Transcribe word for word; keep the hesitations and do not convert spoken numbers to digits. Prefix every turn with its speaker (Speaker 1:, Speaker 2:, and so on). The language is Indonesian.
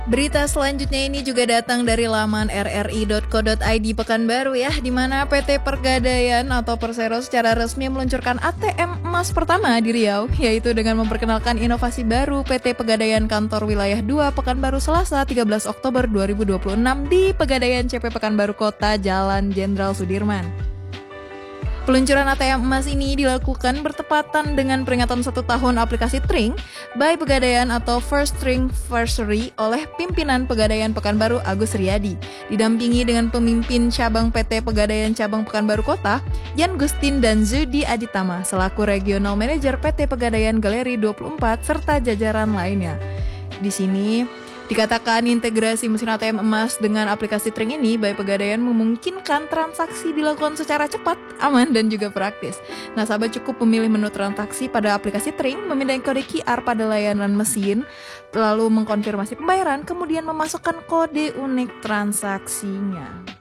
Speaker 1: Berita selanjutnya ini juga datang dari laman r r i dot co dot i d Pekanbaru ya, di mana P T Pegadaian atau Persero secara resmi meluncurkan A T M emas pertama di Riau, yaitu dengan memperkenalkan inovasi baru P T Pegadaian Kantor Wilayah dua Pekanbaru Selasa tiga belas Oktober dua ribu dua puluh enam di Pegadaian C P Pekanbaru Kota, Jalan Jenderal Sudirman. Peluncuran A T M emas ini dilakukan bertepatan dengan peringatan satu tahun aplikasi Tring by Pegadaian atau First Tringversary oleh pimpinan Pegadaian Pekanbaru Agus Riyadi, didampingi dengan pemimpin cabang P T Pegadaian Cabang Pekanbaru Kota, Yan Gustin dan Zudi Aditama, selaku Regional Manager P T Pegadaian Galeri dua puluh empat, serta jajaran lainnya. Di sini dikatakan integrasi mesin A T M emas dengan aplikasi Tring ini by Pegadaian memungkinkan transaksi dilakukan secara cepat, aman, dan juga praktis. Nasabah cukup memilih menu transaksi pada aplikasi Tring, memindai kode Q R pada layanan mesin, lalu mengkonfirmasi pembayaran, kemudian memasukkan kode unik transaksinya.